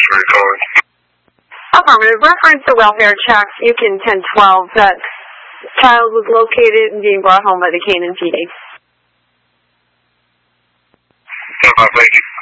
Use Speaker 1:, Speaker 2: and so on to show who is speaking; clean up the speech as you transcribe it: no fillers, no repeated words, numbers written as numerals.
Speaker 1: for your calling.
Speaker 2: Affirmative. Reference the welfare check, Yukon 1012, that child was located and being brought home by the Canaan PD.
Speaker 1: 10-5, thank you.